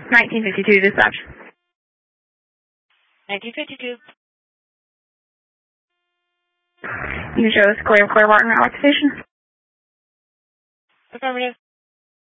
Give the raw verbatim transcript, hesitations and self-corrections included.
nineteen fifty-two, dispatch. nineteen fifty-two. You can show us clear Claire Martin Route station. Affirmative.